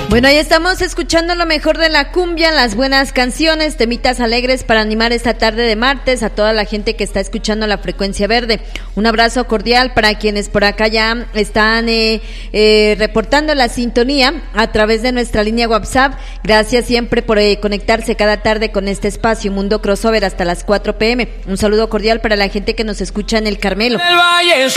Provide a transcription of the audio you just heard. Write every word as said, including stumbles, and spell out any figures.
Bueno, ahí estamos escuchando lo mejor de la cumbia, las buenas canciones, temitas alegres para animar esta tarde de martes a toda la gente que está escuchando la Frecuencia Verde. Un abrazo cordial para quienes por acá ya están eh, eh, reportando la sintonía a través de nuestra línea WhatsApp. Gracias siempre por eh, conectarse cada tarde con este espacio Mundo Crossover hasta las cuatro p m. Un saludo cordial para la gente que nos escucha en el Carmelo. El Valle